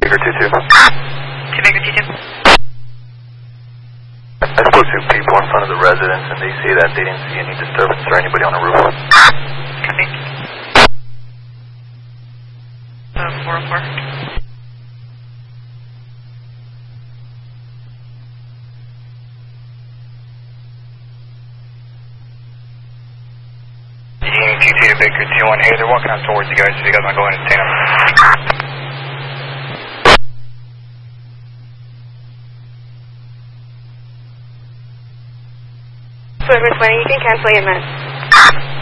Baker 2-2. 2 Baker 2-2. I spoke to people in front of the residence and they say that they didn't see any disturbance or anybody on the roof. Copy. 404. T2 Baker 2-1. Hey, they're walking out towards you guys, so you guys want to go ahead and stand up. Swimmer 20, you can cancel your man.